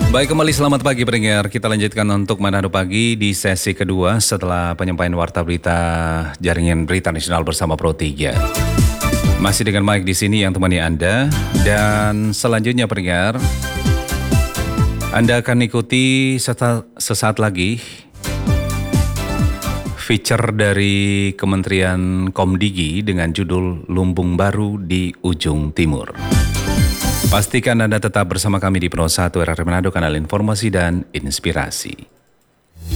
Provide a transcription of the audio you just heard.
Baik, kembali selamat pagi pendengar. Kita lanjutkan untuk Manado Pagi di sesi kedua setelah penyampaian warta berita Jaringan Berita Nasional bersama Pro 3. Masih dengan Mike di sini yang temani Anda, dan selanjutnya pendengar, Anda akan ikuti sesaat lagi feature dari Kementerian Komdigi dengan judul Lumbung Baru di Ujung Timur. Pastikan Anda tetap bersama kami di Pro 1 RRI Manado, kanal informasi dan inspirasi.